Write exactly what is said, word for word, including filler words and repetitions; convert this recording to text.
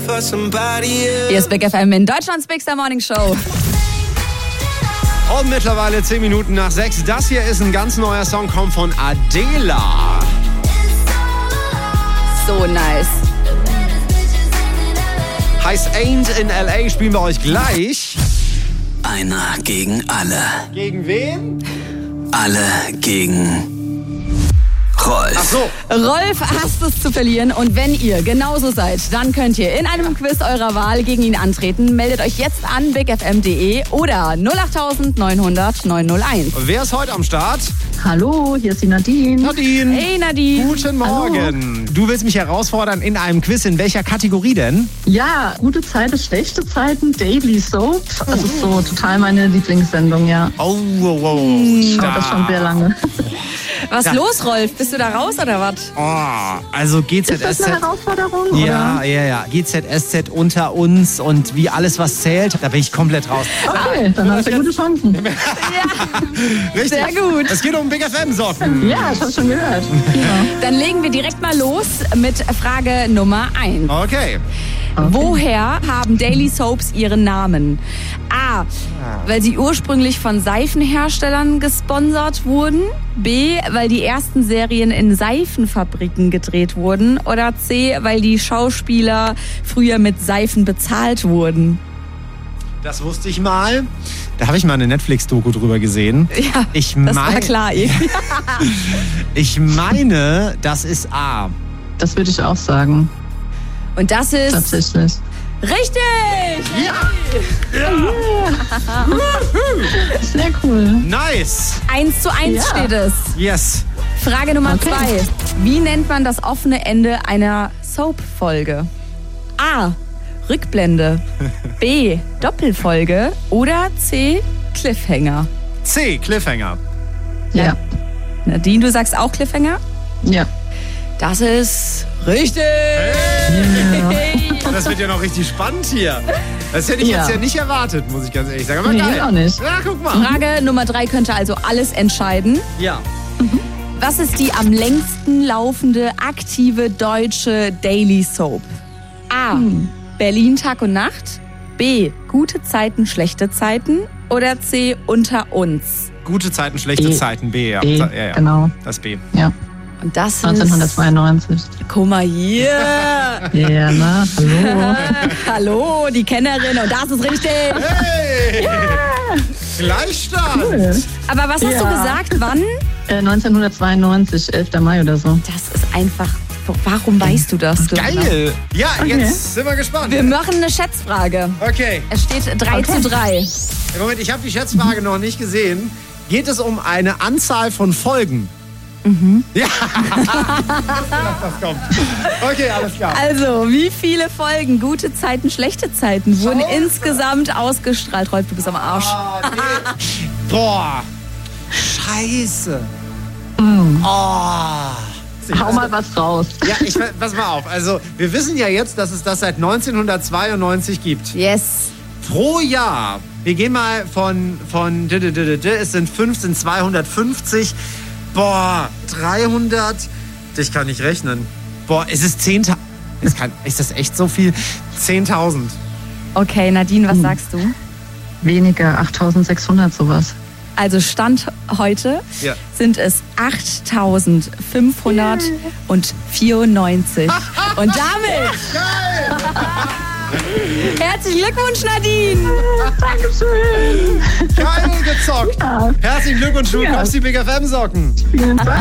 Hier ist Big F M in Deutschlands Big Star Morning Show. Und mittlerweile zehn Minuten nach sechs. Das hier ist ein ganz neuer Song, kommt von Adela. So nice. Heißt Ain't in L A, spielen wir euch gleich. Einer gegen alle. Gegen wen? Alle gegen Rolf. Ach so. Rolf hasst es zu verlieren und wenn ihr genauso seid, dann könnt ihr in einem Quiz eurer Wahl gegen ihn antreten. Meldet euch jetzt an big f m punkt d e oder null acht neun null null neun null eins. Wer ist heute am Start? Hallo, hier ist die Nadine. Nadine. Hey Nadine. Guten Morgen. Du willst mich herausfordern in einem Quiz. In welcher Kategorie denn? Ja, gute Zeiten, schlechte Zeiten, Daily Soap. Das ist so total meine Lieblingssendung, ja. Oh, wow, wow. Ich schaue das schon sehr lange. Was Ja. los, Rolf? Bist du da raus oder was? Oh, also G Z Ist das S Z. eine Herausforderung? Ja, Oder? ja, ja. G Z S Z unter uns und wie alles, was zählt, da bin ich komplett raus. Okay, dann hast du gute Chancen. Richtig. Sehr gut. Es geht um Big F M-Socken. Ja, ich habe schon gehört. Ja. Dann legen wir direkt mal los mit Frage Nummer eins. Okay. Woher haben Daily Soaps ihren Namen? A. Weil sie ursprünglich von Seifenherstellern gesponsert wurden. B. Weil die ersten Serien in Seifenfabriken gedreht wurden. Oder C. Weil die Schauspieler früher mit Seifen bezahlt wurden. Das wusste ich mal. Da habe ich mal eine Netflix-Doku drüber gesehen. Ja, ich das war mein- klar. Ich meine, das ist A. Das würde ich auch sagen, Und das ist tatsächlich. richtig! Sehr cool. Nice. Eins zu eins Ja. steht es. Yes. Frage Nummer Okay. zwei. Wie nennt man das offene Ende einer Soap-Folge? A. Rückblende. B. Doppelfolge. Oder C. Cliffhanger. C. Cliffhanger. Ja, Nadine, du sagst auch Cliffhanger? ja. Das ist richtig. Das wird ja noch richtig spannend hier. Das hätte ich Ja. jetzt ja nicht erwartet, muss ich ganz ehrlich sagen. Aber Nee, geil. auch nicht. Ja, guck mal. Frage Nummer drei könnte also alles entscheiden. Ja. Was ist die am längsten laufende aktive deutsche Daily Soap? A. Berlin Tag und Nacht. B. Gute Zeiten, schlechte Zeiten. Oder C. Unter uns. Gute Zeiten, schlechte B. Zeiten. B, ja. B, ja, ja. genau. Das B. Ja, Und das ist... neunzehnhundertzweiundneunzig. Guck mal hier. Ja, na, hallo. Hallo, die Kennerin. Und das ist richtig. Hey! Gleichstand! Cool. Aber was hast Ja. du gesagt? Wann? Äh, neunzehnhundertzweiundneunzig, elfter Mai oder so. Das ist einfach... Warum weißt du das? Du? Geil! Ja, Okay. jetzt sind wir gespannt. Wir machen eine Schätzfrage. Okay. Es steht drei Okay. zu drei. Moment, ich habe die Schätzfrage noch nicht gesehen. Geht es um eine Anzahl von Folgen? Mhm. Ja. Das kommt. Okay, alles klar. Also, wie viele Folgen Gute Zeiten, schlechte Zeiten wurden Schau. insgesamt ausgestrahlt? Rolf, du bist am Arsch. Oh, nee. Boah. Scheiße. Mm. Oh. Hau mal was raus. Ja, ich, pass mal auf. Also, wir wissen ja jetzt, dass es das seit neunzehnhundertzweiundneunzig gibt. Yes. Pro Jahr, wir gehen mal von, von d -d -d -d -d, es sind fünf, sind zweihundertfünfzig. Boah, dreihundert. Ich kann nicht rechnen. Boah, es ist zehntausend. Ist, ist das echt so viel? zehntausend. Okay, Nadine, was sagst du? Weniger, achttausendsechshundert sowas. Also Stand heute Ja. sind es achttausendfünfhundertvierundneunzig. Und damit herzlichen Glückwunsch, Nadine! Dankeschön. Geil gezockt. Ja. Herzlichen Glückwunsch, du Ja. bekommst die Big F M-Socken. Vielen Dank.